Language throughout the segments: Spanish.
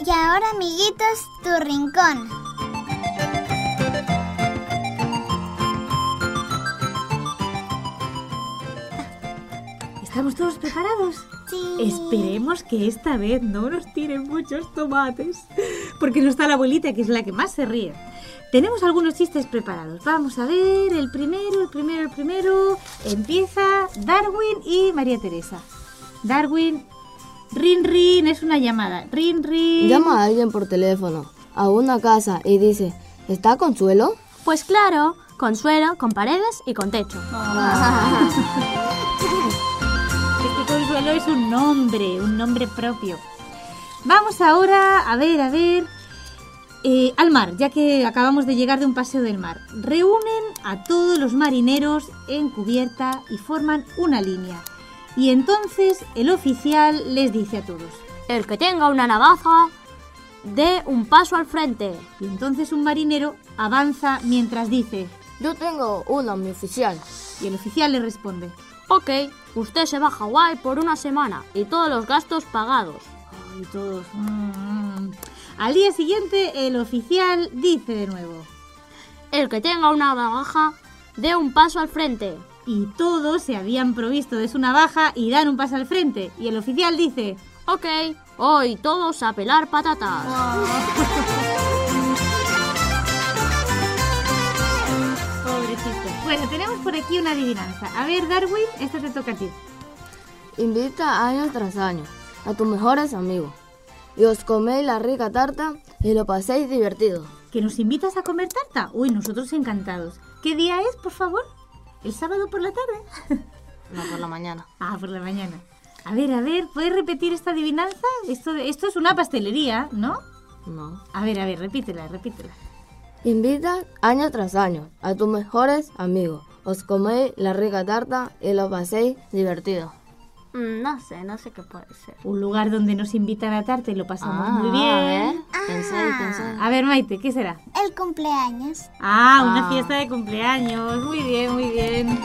Y ahora, amiguitos, tu rincón. ¿Estamos todos preparados? Sí. Esperemos que esta vez no nos tiren muchos tomates, porque no está la abuelita, que es la que más se ríe. Tenemos algunos chistes preparados. Vamos a ver, el primero. Empieza Darwin y María Teresa. Darwin, rin rin, es una llamada. Rin rin. Llama a alguien por teléfono a una casa y dice, ¿está Consuelo? Pues claro, Consuelo, con paredes y con techo. Este Consuelo es un nombre propio. Vamos ahora a ver, al mar, ya que acabamos de llegar de un paseo del mar. Reúnen a todos los marineros en cubierta y forman una línea. Y entonces el oficial les dice a todos: El que tenga una navaja, dé un paso al frente. Y entonces un marinero avanza mientras dice: Yo tengo una, mi oficial. Y el oficial le responde: Ok, usted se va a Hawái por una semana y todos los gastos pagados. Ay, todos. Al día siguiente el oficial dice de nuevo: El que tenga una navaja, dé un paso al frente. Y todos se habían provisto de su navaja y dan un paso al frente. Y el oficial dice: Ok, hoy todos a pelar patatas. Pobrecito. Bueno, tenemos por aquí una adivinanza. A ver, Darwin, esta te toca a ti. Invita año tras año a tus mejores amigos y os coméis la rica tarta y lo paséis divertido. ¿Que nos invitas a comer tarta? Uy, nosotros encantados. ¿Qué día es, por favor? ¿El sábado por la tarde? No, por la mañana. Ah, por la mañana. A ver, ¿puedes repetir esta adivinanza? Esto es una pastelería, ¿no? No. A ver, repítela. Invita año tras año a tus mejores amigos. Os coméis la rica tarta y lo paséis divertido. No sé qué puede ser. Un lugar donde nos invitan a tarta y lo pasamos muy bien. Pensé. A ver, Maite, ¿qué será? El cumpleaños. Una fiesta de cumpleaños. Muy bien.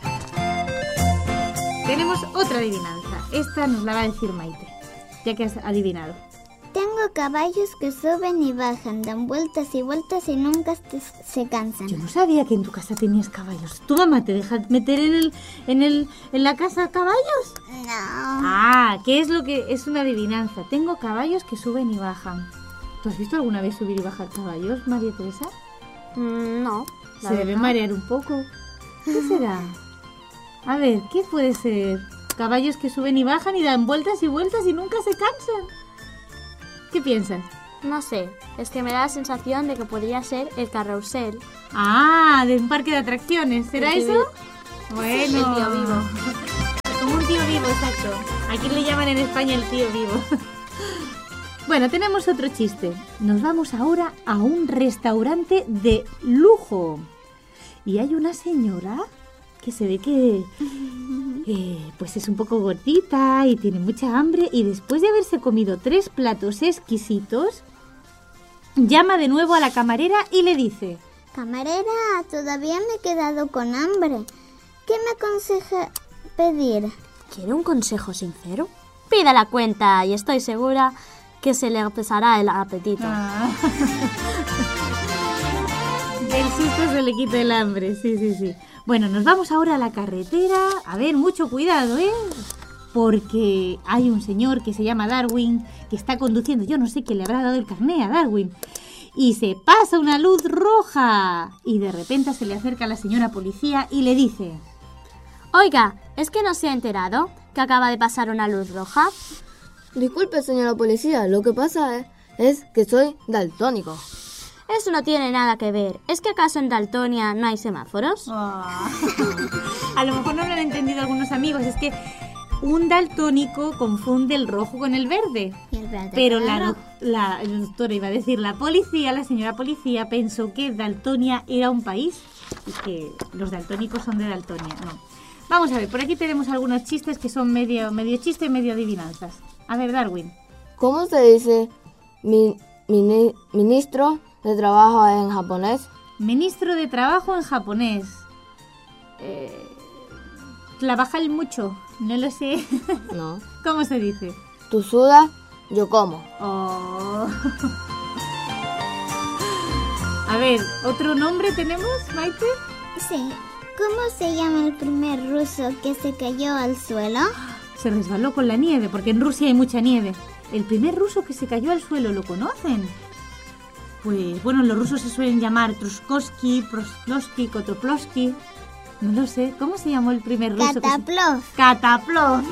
Tenemos otra adivinanza. Esta nos la va a decir Maite, ya que has adivinado. Tengo caballos que suben y bajan, dan vueltas y vueltas y nunca se cansan. Yo no sabía que en tu casa tenías caballos. ¿Tu mamá te deja meter en la casa caballos? No. ¿Qué es lo que es una adivinanza? Tengo caballos que suben y bajan. ¿Tú has visto alguna vez subir y bajar caballos, María Teresa? No. Se debe marear un poco. ¿Qué será? A ver, ¿qué puede ser? Caballos que suben y bajan y dan vueltas y vueltas y nunca se cansan. ¿Qué piensas? No sé, es que me da la sensación de que podría ser el carrusel. De un parque de atracciones. ¿Será El eso? tío Bueno. El tío vivo. Como un tío vivo, exacto. Aquí le llaman en España el tío vivo. Bueno, tenemos otro chiste. Nos vamos ahora a un restaurante de lujo. Y hay una señora que se ve que pues es un poco gordita y tiene mucha hambre, y después de haberse comido 3 platos exquisitos, llama de nuevo a la camarera y le dice: Camarera, todavía me he quedado con hambre. ¿Qué me aconseja pedir? ¿Quiere un consejo sincero? Pida la cuenta y estoy segura que se le pesará el apetito. Del susto se le quita el hambre, sí. Bueno, nos vamos ahora a la carretera. A ver, mucho cuidado, porque hay un señor que se llama Darwin que está conduciendo. Yo no sé quién le habrá dado el carné a Darwin. Y se pasa una luz roja. Y de repente se le acerca a la señora policía y le dice: Oiga, ¿es que no se ha enterado que acaba de pasar una luz roja? Disculpe, señora policía, lo que pasa es que soy daltónico. Eso no tiene nada que ver. ¿Es que acaso en Daltonia no hay semáforos? A lo mejor no lo han entendido algunos amigos. Es que un daltónico confunde el rojo con el verde. Y el verde. Pero la doctora iba a decir, la señora policía pensó que Daltonia era un país y que los daltónicos son de Daltonia. No. Vamos a ver, por aquí tenemos algunos chistes que son medio chiste y medio adivinanzas. A ver, Darwin. ¿Cómo se dice ministro de trabajo en japonés? Ministro de trabajo en japonés. Trabajar mucho. No lo sé. No. ¿Cómo se dice? Tsuda yo como. Oh. A ver, ¿otro nombre tenemos, Maite? Sí. ¿Cómo se llama el primer ruso que se cayó al suelo? Se resbaló con la nieve, porque en Rusia hay mucha nieve. El primer ruso que se cayó al suelo, ¿lo conocen? Pues bueno, los rusos se suelen llamar Truskowski, Prosklowski, Kotoplovsky. No lo sé. ¿Cómo se llamó el primer ruso? Kataplov. Kataplov.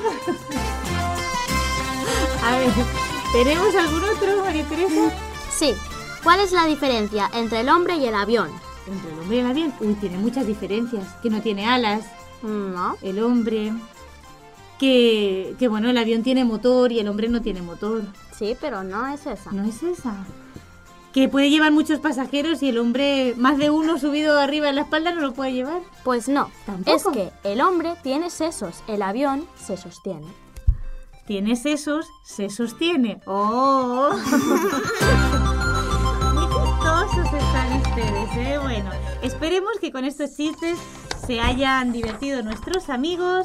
A ver, ¿tenemos algún otro, María Teresa? Sí. ¿Cuál es la diferencia entre el hombre y el avión? Entre el hombre y el avión. Uy, tiene muchas diferencias. Que no tiene alas. No. El hombre. Que bueno, el avión tiene motor y el hombre no tiene motor. Sí, pero no es esa. No es esa. Que puede llevar muchos pasajeros y el hombre, más de uno subido arriba en la espalda, no lo puede llevar. Pues no. ¿Tampoco? Es que el hombre tiene sesos, el avión se sostiene. Tiene sesos, se sostiene. ¡Oh! Muy chistosos están ustedes, ¿eh? Bueno, esperemos que con estos chistes se hayan divertido nuestros amigos.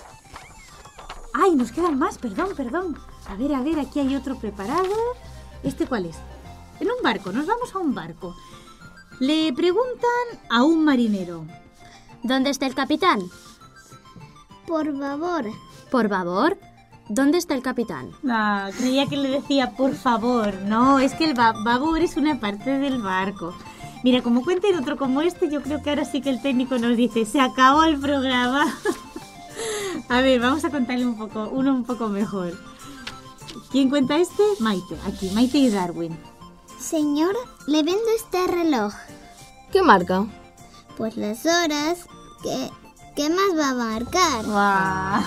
¡Ay, nos quedan más! Perdón. A ver, aquí hay otro preparado. ¿Este cuál es? En un barco, nos vamos a un barco. Le preguntan a un marinero. ¿Dónde está el capitán? Por favor. Por favor. ¿Dónde está el capitán? Ah, creía que le decía por favor. No, es que el babor es una parte del barco. Mira, como cuenten otro como este, yo creo que ahora sí que el técnico nos dice, se acabó el programa. A ver, vamos a contarle uno un poco mejor. ¿Quién cuenta este? Maite, aquí, Maite y Darwin. Señor, le vendo este reloj. ¿Qué marca? Pues las horas. ¿Qué más va a marcar? ¡Guau!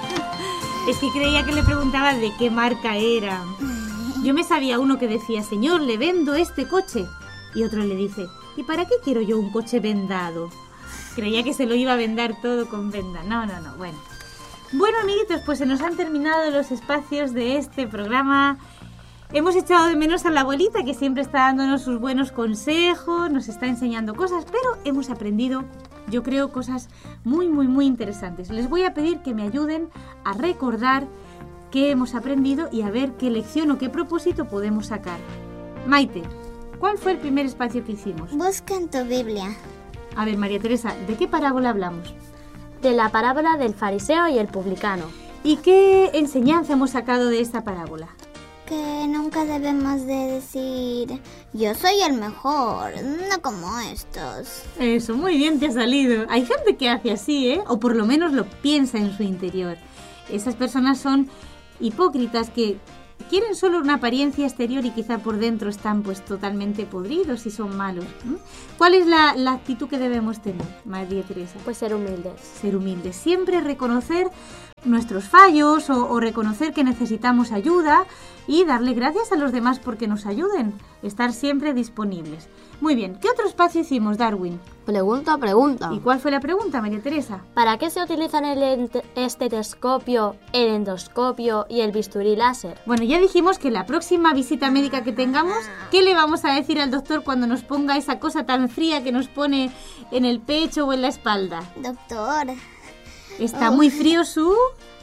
Es que creía que le preguntaba de qué marca era. Yo me sabía uno que decía, señor, le vendo este coche. Y otro le dice, ¿y para qué quiero yo un coche vendado? Creía que se lo iba a vendar todo con venda. No, bueno. Bueno, amiguitos, pues se nos han terminado los espacios de este programa. Hemos echado de menos a la abuelita, que siempre está dándonos sus buenos consejos, nos está enseñando cosas, pero hemos aprendido, yo creo, cosas muy, muy, muy interesantes. Les voy a pedir que me ayuden a recordar qué hemos aprendido y a ver qué lección o qué propósito podemos sacar. Maite, ¿cuál fue el primer espacio que hicimos? Busca en tu Biblia. A ver, María Teresa, ¿de qué parábola hablamos? De la parábola del fariseo y el publicano. ¿Y qué enseñanza hemos sacado de esta parábola? Que nunca debemos de decir, yo soy el mejor, no como estos. Eso, muy bien te ha salido. Hay gente que hace así, ¿eh? O por lo menos lo piensa en su interior. Esas personas son hipócritas que quieren solo una apariencia exterior y quizá por dentro están pues totalmente podridos y son malos. ¿Cuál es la actitud que debemos tener, María Teresa? Pues ser humildes. Ser humildes, siempre reconocer nuestros fallos o reconocer que necesitamos ayuda y darle gracias a los demás porque nos ayuden, estar siempre disponibles. Muy bien, ¿qué otro espacio hicimos, Darwin? Pregunta. ¿Y cuál fue la pregunta, María Teresa? ¿Para qué se utilizan el estetoscopio, el endoscopio y el bisturí láser? Bueno, ya dijimos que la próxima visita médica que tengamos, ¿qué le vamos a decir al doctor cuando nos ponga esa cosa tan fría que nos pone en el pecho o en la espalda? Doctor, ¿Está muy frío su...?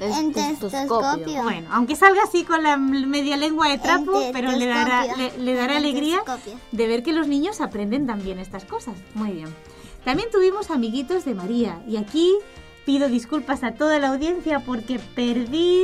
endoscopio. Bueno, aunque salga así con la media lengua de trapo, pero le dará alegría Endoscopio. de ver que los niños aprenden también estas cosas. Muy bien. También tuvimos amiguitos de María y aquí pido disculpas a toda la audiencia porque perdí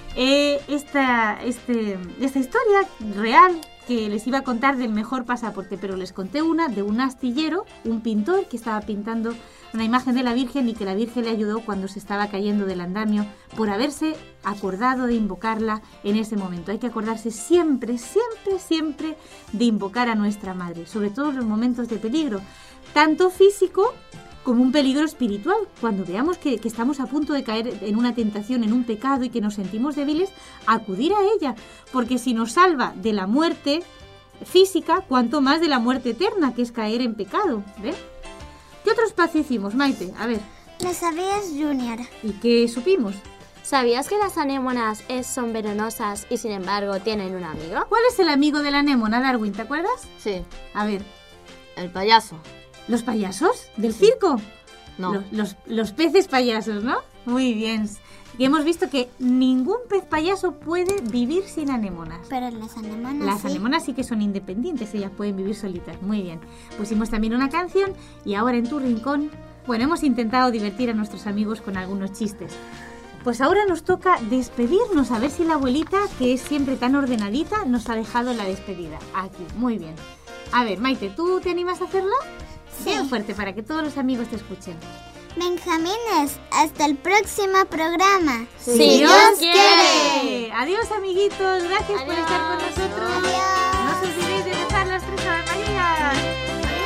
esta historia real que les iba a contar del mejor pasaporte, pero les conté una de un astillero, un pintor que estaba pintando una imagen de la Virgen y que la Virgen le ayudó cuando se estaba cayendo del andamio por haberse acordado de invocarla en ese momento. Hay que acordarse siempre, siempre, siempre de invocar a nuestra Madre, sobre todo en los momentos de peligro, tanto físico como un peligro espiritual. Cuando veamos que estamos a punto de caer en una tentación, en un pecado y que nos sentimos débiles, acudir a ella, porque si nos salva de la muerte física, cuanto más de la muerte eterna, que es caer en pecado. ¿Ves? ¿Qué otro espacio hicimos, Maite? A ver. ¿Lo sabías, Junior? ¿Y qué supimos? ¿Sabías que las anémonas son venenosas y sin embargo tienen un amigo? ¿Cuál es el amigo de la anémona, Darwin? ¿Te acuerdas? Sí, A ver. el payaso. ¿Los payasos? ¿Del circo? No. Los peces payasos, ¿no? Muy bien. Y hemos visto que ningún pez payaso puede vivir sin anémonas. Pero las anémonas Las sí. anémonas sí que son independientes, ellas pueden vivir solitas. Muy bien. Pusimos también una canción y ahora en tu rincón, bueno, hemos intentado divertir a nuestros amigos con algunos chistes. Pues ahora nos toca despedirnos, a ver si la abuelita, que es siempre tan ordenadita, nos ha dejado la despedida. Aquí, muy bien. A ver, Maite, ¿tú te animas a hacerlo? Sí. Bien fuerte, para que todos los amigos te escuchen. Benjamines, hasta el próximo programa. Si Dios quiere. Adiós, amiguitos. Gracias por estar con nosotros. Adiós.